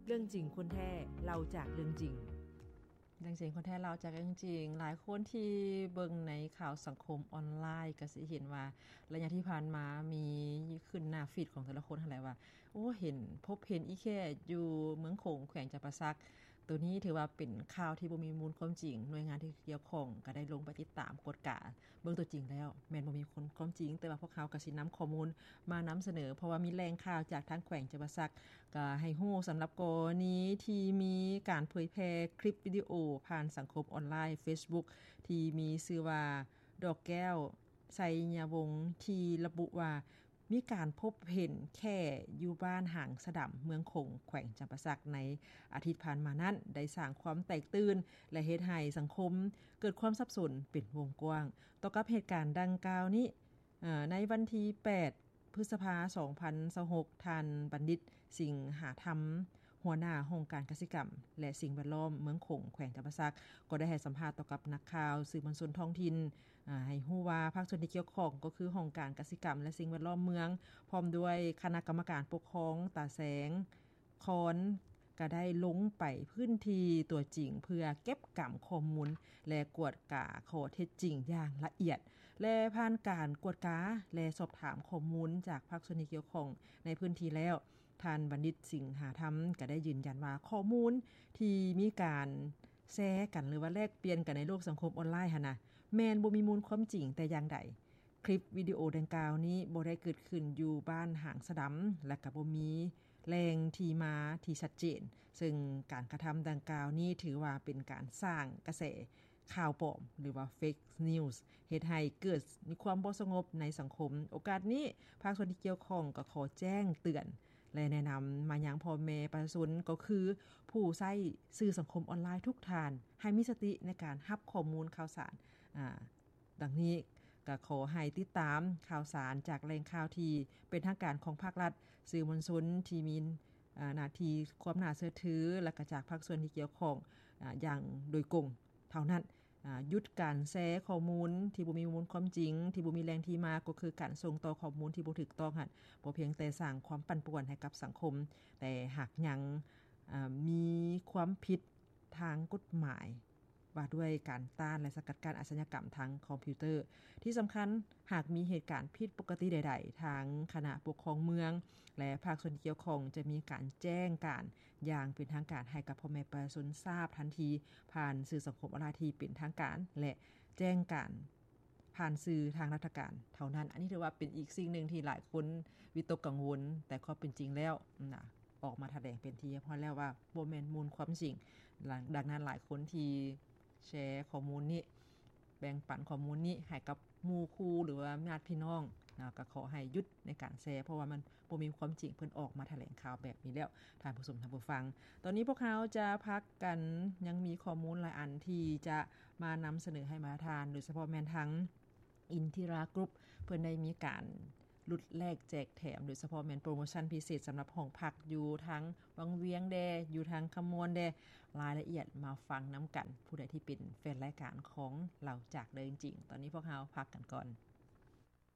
เรื่องจริงคนแท้เล่าจากเรื่องจริงเรื่องจริงคนแท้เราจากเรื่องจริงหลายคนที่เบิ่งในข่าวสังคมออนไลน์ก็สิเห็นว่าระยะที่ผ่านมามีขึ้นหน้าฟีดของแต่ละคนหั่นแหละว่าโอ้เห็นพบเห็นอีแค่อยู่เมืองโขงแขวงจำปาสักตัวนี้ถือว่าเป็นข่าวที่บ่มีมูลความจริงหน่วยงานที่เกี่ยวข้องก็ได้ลงไปติดตามกฎกาเบิ่งตัวจริงแล้วแม่นบ่มีคนความจริงแต่ว่าพวกเขาก็สินำข้อมูลมานำเสนอเพราะว่ามีแหล่งข่าวจากทางแขวงจำปาสักก็ให้ฮู้สำหรับกรณีที่มีการเผยแพร่คลิปวิดีโอผ่านสังคมออนไลน์ Facebook ที่มีชื่อว่าดอกแก้วไสยวงศ์ที่ระบุว่ามีการพบเห็นแค่อยู่บ้านหางสะดําเมืองคงแขวงจำปาสักในอาทิตย์ผ่านมานั้นได้สร้างความแตกตื่นและเฮ็ดให้สังคมเกิดความสับสนเป็นวงกว้างต่อกับเหตุการณ์ดังกล่าวนี้ในวันที่8พฤษภาคม2026ท่านบัณฑิตสิงหาธรรมหัวหน้าโครงการกสิกรรมและสิ่งแวดล้อมเมืองคงแขวงจำปาสักก็ได้ให้สัมภาษณ์ต่อกับนักข่าวสื่อมวลชนท้องถิ่นให้ฮู้ว่าภาคส่วนที่เกี่ยวข้องก็คือโครงการกสิกรรมและสิ่งแวดล้อมเมืองพร้อมด้วยคณะกรรมการปกครองตาแสงคอนก็ได้ลงไปพื้นที่ตัวจริงเพื่อเก็บกำข้อมูลและกวดกาข้อเท็จจริงอย่างละเอียดและผ่านการกวดกาและสอบถามข้อมูลจากภาคส่วนที่เกี่ยวข้องในพื้นที่แล้วท่านบัณฑิตสิงหาธรรมก็ได้ยืนยันว่าข้อมูลที่มีการแชร์กันหรือว่าแลกเปลี่ยนกันในโลกสังคมออนไลน์หั่นน่ะแม่นบ่มีมูลความจริงแต่อย่างใดคลิปวิดีโอดังกล่าวนี้บ่ได้เกิดขึ้นอยู่บ้านหางสะดําและก็บ่มีแรงที่มาที่ชัดเจนซึ่งการกระทําดังกล่าวนี้ถือว่าเป็นการสร้างกระแสข่าวปลอมหรือว่า Fake News เฮ็ดให้เกิดมีความบ่สงบในสังคมโอกาสนี้ภาคส่วนที่เกี่ยวข้องก็ขอแจ้งเตือนและแนะนํามายังพ่อแม่ประชาชนก็คือผู้ใช้สื่อสังคมออนไลน์ทุกท่านให้มีสติในการรับข้อมูลข่าวสารดังนี้ก็ขอให้ติดตามข่าวสารจากแหล่งข่าวที่เป็นทางการของภาครัฐสื่อมวลชนที่มีหน้าที่ความน่าเชื่อถือและก็จากภาคส่วนที่เกี่ยวข้องอย่างโดยกงเท่านั้นหยุดการแชร์ข้อมูลที่บ่มีมูลความจริงที่บ่มีแหล่งที่มาก็คือการส่งต่อข้อมูลที่บ่ถูกต้องหั่นบ่เพียงแต่สร้างความปั่นป่วนให้กับสังคมแต่หากยังมีความผิดทางกฎหมายว่าด้วยการต้านและสกัดกั้นอาชญากรรมทางคอมพิวเตอร์ที่สำคัญหากมีเหตุการณ์ผิดปกติใดๆทางคณะปกครองเมืองและภาคส่วนที่เกี่ยวข้องจะมีการแจ้งการอย่างเป็นทางการให้กับพ่อแม่ประชาชนทราบทันทีผ่านสื่อสังคมออนไลน์ที่เป็นทางการและแจ้งการผ่านสื่อทางราชการเท่านั้นอันนี้ถือว่าเป็นอีกสิ่งหนึ่งที่หลายคนวิตกกังวลแต่ก็เป็นจริงแล้วนะออกมาแถลงเป็นที่เรียบร้อยแล้วว่าบ่แม่นมูลความจริงดังนั้นหลายคนที่แชร์ข้อมูลนี้แบ่งปันข้อมูลนี้ให้กับหมู่คู่หรือว่าญาติพี่น้องนะก็ขอให้หยุดในการแชร์เพราะว่ามันบ่มีความจริงเพิ่นออกมาแถลงข่าวแบบนี้แล้วท่านผู้ชมท่านผู้ฟังตอนนี้พวกเขาจะพักกันยังมีข้อมูลหลายอันที่จะมานำเสนอให้มาทานโดยเฉพาะแม่นทั้งอินทิรากรุ๊ปเพิ่นได้มีการลุดแลกแจกแถมโดยเฉพาะแม่นโปรโมชั่นพิเศษสำหรับห้องพักอยู่ทั้งวังเวียงแดอยู่ทางคำมวลแดรายละเอียดมาฟังนํากันผู้ใดที่เป็นแฟนรายการของเราจากเดิมจริงตอนนี้พวกเราพักกันก่อน